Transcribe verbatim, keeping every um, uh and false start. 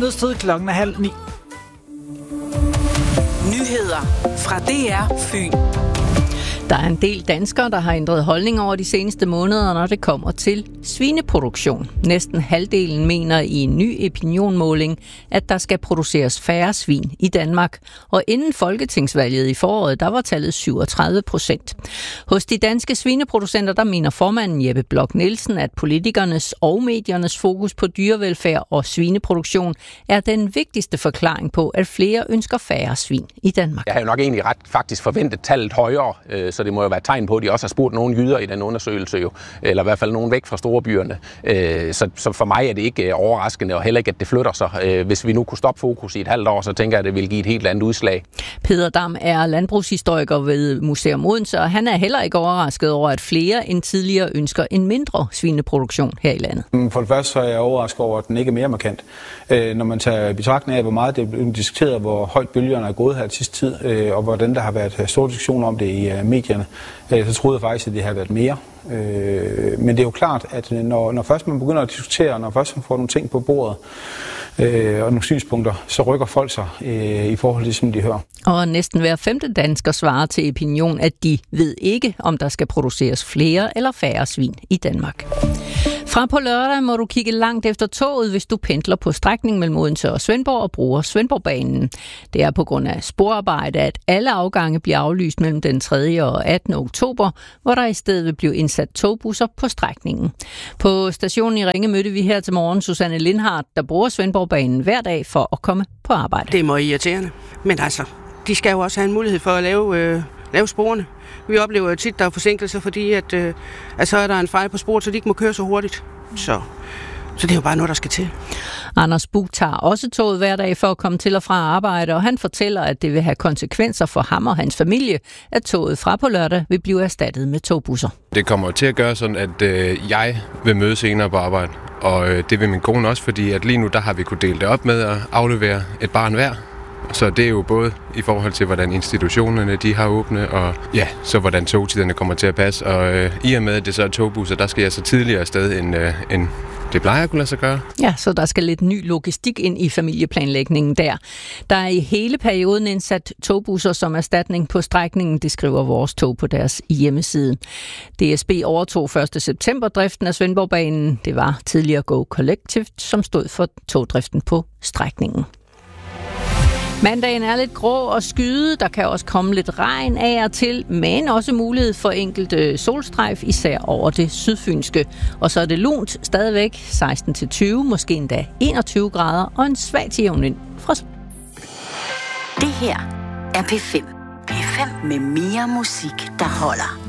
Nyhedstid klokken er halv ni. Nyheder fra D R Fyn. Der er en del danskere, der har ændret holdning over de seneste måneder, når det kommer til svineproduktion. Næsten halvdelen mener i en ny opinionmåling, at der skal produceres færre svin i Danmark. Og inden folketingsvalget i foråret, der var tallet syvogtredive procent. Hos de danske svineproducenter, der mener formanden Jeppe Bloch Nielsen, at politikernes og mediernes fokus på dyrevelfærd og svineproduktion er den vigtigste forklaring på, at flere ønsker færre svin i Danmark. Jeg har jo nok egentlig ret faktisk forventet tallet højere, så det må jo være et tegn på, at de også har spurgt nogle jyder i den undersøgelse, jo, eller i hvert fald nogen væk fra storebyerne. Så, så for mig er det ikke overraskende, og heller ikke, at det flytter sig. Hvis vi nu kunne stoppe fokus i et halvt år, så tænker jeg, at det vil give et helt andet udslag. Peder Dam er landbrugshistoriker ved Museum Odense, og han er heller ikke overrasket over, at flere end tidligere ønsker en mindre svineproduktion her i landet. For det første så er jeg overrasket over, at den ikke er mere markant. Når man tager i betragtning af, hvor meget det er blevet diskuteret, hvor højt bølgerne er gået her sidste tid, og hvordan der har været stor diskussion om det i medierne, så troede jeg faktisk, at det har været mere. Men det er jo klart, at når, når først man begynder at diskutere, når først man får nogle ting på bordet og nogle synspunkter, så rykker folk sig i forhold til, som de hører. Og næsten hver femte dansker svarer til Opinion, at de ved ikke, om der skal produceres flere eller færre svin i Danmark. Fra på lørdag må du kigge langt efter toget, hvis du pendler på strækningen mellem Odense og Svendborg og bruger Svendborgbanen. Det er på grund af sporarbejde, at alle afgange bliver aflyst mellem den tredje og attende oktober, hvor der i stedet vil blive indsat togbusser på strækningen. På stationen i Ringe mødte vi her til morgen Susanne Lindhardt, der bruger Svendborgbanen hver dag for at komme på arbejde. Det er meget irriterende, men altså, de skal jo også have en mulighed for at lave, øh, lave sporene. Vi oplever jo tit, der er forsinkelser, fordi at, øh, at så er der en fejl på sporet, så de ikke må køre så hurtigt. Så, så det er jo bare noget, der skal til. Anders Buch tager også toget hver dag for at komme til og fra arbejde, og han fortæller, at det vil have konsekvenser for ham og hans familie, at toget fra på lørdag vil blive erstattet med togbusser. Det kommer til at gøre sådan, at øh, jeg vil møde senere på arbejde, og øh, det vil min kone også, fordi at lige nu der har vi kunnet dele det op med at aflevere et barn hver. Så det er jo både i forhold til, hvordan institutionerne de har åbne, og ja, så hvordan togtiderne kommer til at passe. Og øh, i og med, at det så er togbusser, der skal jeg så tidligere afsted, end, øh, end det plejer at kunne lade sig gøre. Ja, så der skal lidt ny logistik ind i familieplanlægningen der. Der er i hele perioden indsat togbusser som erstatning på strækningen, det skriver Vores Tog på deres hjemmeside. D S B overtog første september driften af Svendborgbanen. Det var tidligere Go Collective, som stod for togdriften på strækningen. Mandagen er lidt grå og skyde. Der kan også komme lidt regn af og til, men også mulighed for enkelte solstrejf, især over det sydfynske. Og så er det lunt stadigvæk seksten til tyve, måske endda enogtyve grader og en svag til jævn vind fra. Det her er P fem. P fem med mere musik, der holder.